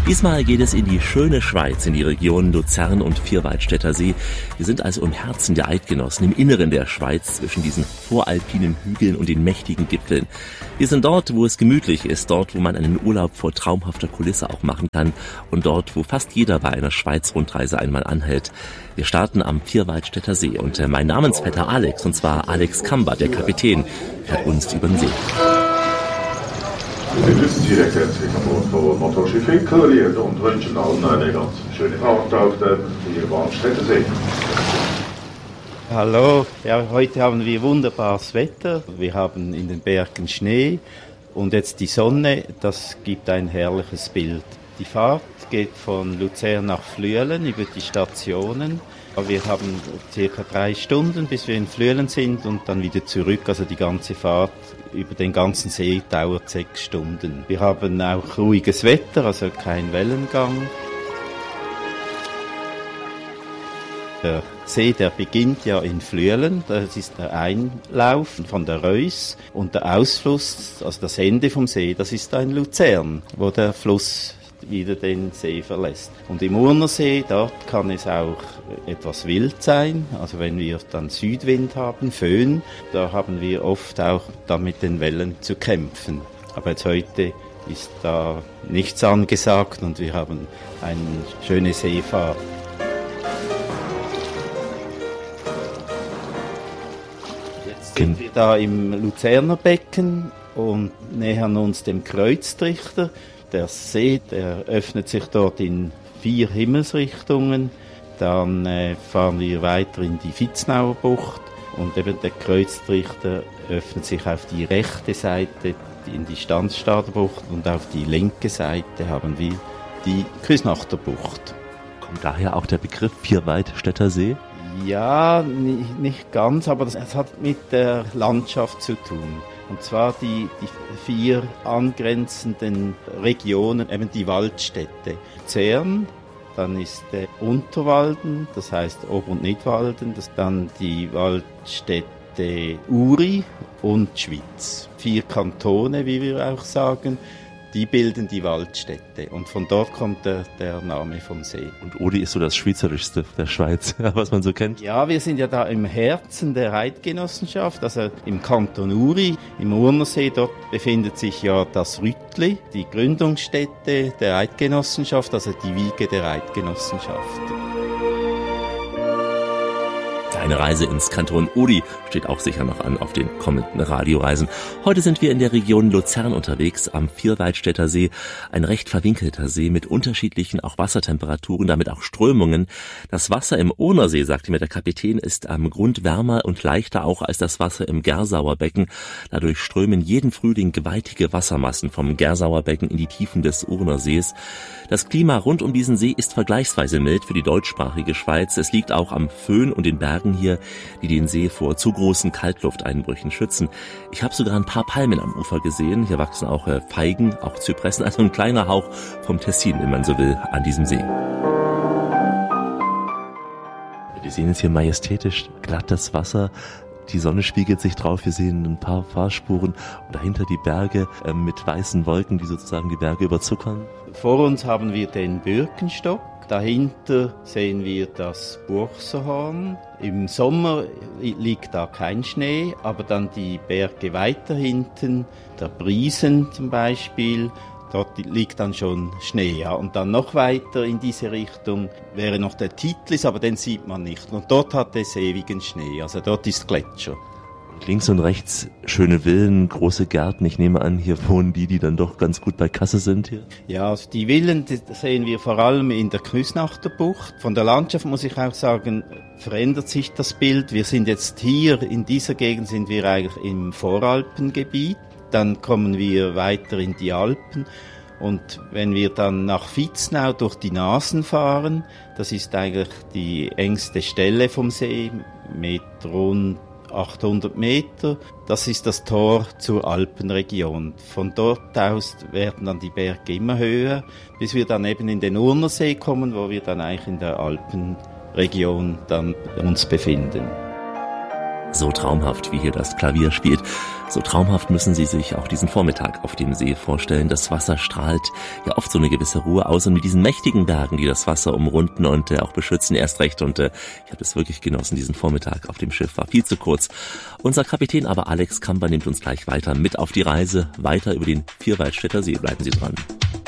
Diesmal geht es in die schöne Schweiz, in die Region Luzern und Vierwaldstätter See. Wir sind also im Herzen der Eidgenossen, im Inneren der Schweiz, zwischen diesen voralpinen Hügeln und den mächtigen Gipfeln. Wir sind dort, wo es gemütlich ist, dort, wo man einen Urlaub vor traumhafter Kulisse auch machen kann und dort, wo fast jeder bei einer Schweiz-Rundreise einmal anhält. Wir starten am Vierwaldstätter See und mein Namensvetter Alex, und zwar Alex Kamba, der Kapitän, fährt uns über den See. Wir begrüßen Sie recht herzlich an Bord von Motorschiff Winkelried und wünschen allen eine ganz schöne Fahrt auf den Vierwaldstätter See. Hallo, ja, heute haben wir wunderbares Wetter. Wir haben in den Bergen Schnee und jetzt die Sonne, das gibt ein herrliches Bild. Die Fahrt geht von Luzern nach Flüelen über die Stationen. Wir haben ca. 3 Stunden, bis wir in Flüelen sind und dann wieder zurück. Also die ganze Fahrt über den ganzen See dauert 6 Stunden. Wir haben auch ruhiges Wetter, also kein Wellengang. Der See, der beginnt ja in Flüelen, das ist der Einlauf von der Reuss und der Ausfluss, also das Ende vom See, das ist da in Luzern, wo der Fluss wieder den See verlässt. Und im Urnersee, dort kann es auch etwas wild sein, also wenn wir dann Südwind haben, Föhn, da haben wir oft auch dann mit den Wellen zu kämpfen. Aber jetzt heute ist da nichts angesagt und wir haben eine schöne Seefahrt. Sind wir da im Luzerner Becken und nähern uns dem Kreuztrichter. Der See, der öffnet sich dort in 4 Himmelsrichtungen. Dann fahren wir weiter in die Vitznauer Bucht und eben der Kreuztrichter öffnet sich auf die rechte Seite in die Stanzstader Bucht und auf die linke Seite haben wir die Küsnachter Bucht. Kommt daher auch der Begriff Vierwaldstätter See? Ja, nicht ganz, aber es hat mit der Landschaft zu tun. Und zwar die 4 angrenzenden Regionen, eben die Waldstädte. Luzern, dann ist Unterwalden, das heißt Ober- und Nidwalden, das dann die Waldstädte Uri und Schwyz. 4 Kantone, wie wir auch sagen. Die bilden die Waldstädte und von dort kommt der Name vom See. Und Uri ist so das Schweizerischste der Schweiz, was man so kennt. Ja, wir sind ja da im Herzen der Eidgenossenschaft, also im Kanton Uri, im Urnersee, dort befindet sich ja das Rütli, die Gründungsstätte der Eidgenossenschaft, also die Wiege der Eidgenossenschaft. Eine Reise ins Kanton Uri steht auch sicher noch an auf den kommenden Radioreisen. Heute sind wir in der Region Luzern unterwegs, am Vierwaldstätter See. Ein recht verwinkelter See mit unterschiedlichen auch Wassertemperaturen, damit auch Strömungen. Das Wasser im Urnersee, sagte mir der Kapitän, ist am Grund wärmer und leichter auch als das Wasser im Gersauer Becken. Dadurch strömen jeden Frühling gewaltige Wassermassen vom Gersauer Becken in die Tiefen des Urnersees. Das Klima rund um diesen See ist vergleichsweise mild für die deutschsprachige Schweiz. Es liegt auch am Föhn und den Bergen hier, die den See vor zu großen Kaltlufteinbrüchen schützen. Ich habe sogar ein paar Palmen am Ufer gesehen. Hier wachsen auch Feigen, auch Zypressen, also ein kleiner Hauch vom Tessin, wenn man so will, an diesem See. Wir sehen jetzt hier majestätisch glattes Wasser. Die Sonne spiegelt sich drauf, wir sehen ein paar Fahrspuren und dahinter die Berge mit weißen Wolken, die sozusagen die Berge überzuckern. Vor uns haben wir den Birkenstock, dahinter sehen wir das Burgserhorn. Im Sommer liegt da kein Schnee, aber dann die Berge weiter hinten, der Briesen zum Beispiel, dort liegt dann schon Schnee. Ja. Und dann noch weiter in diese Richtung wäre noch der Titlis, aber den sieht man nicht. Und dort hat es ewigen Schnee, also dort ist Gletscher. Und links und rechts schöne Villen, große Gärten. Ich nehme an, hier wohnen die dann doch ganz gut bei Kasse sind hier. Ja, also die Villen die sehen wir vor allem in der Küsnachter Bucht. Von der Landschaft muss ich auch sagen, verändert sich das Bild. Wir sind jetzt hier, in dieser Gegend sind wir eigentlich im Voralpengebiet. Dann kommen wir weiter in die Alpen. Und wenn wir dann nach Vitznau durch die Nasen fahren, das ist eigentlich die engste Stelle vom See, mit rund 800 Meter. Das ist das Tor zur Alpenregion. Von dort aus werden dann die Berge immer höher, bis wir dann eben in den Urnersee kommen, wo wir dann eigentlich in der Alpenregion dann uns befinden. So traumhaft, wie hier das Klavier spielt. So traumhaft müssen Sie sich auch diesen Vormittag auf dem See vorstellen. Das Wasser strahlt ja oft so eine gewisse Ruhe aus und mit diesen mächtigen Bergen, die das Wasser umrunden und auch beschützen, erst recht. Und ich habe es wirklich genossen, diesen Vormittag auf dem Schiff. War viel zu kurz. Unser Kapitän aber Alex Kamper nimmt uns gleich weiter mit auf die Reise, weiter über den Vierwaldstätter See. Bleiben Sie dran.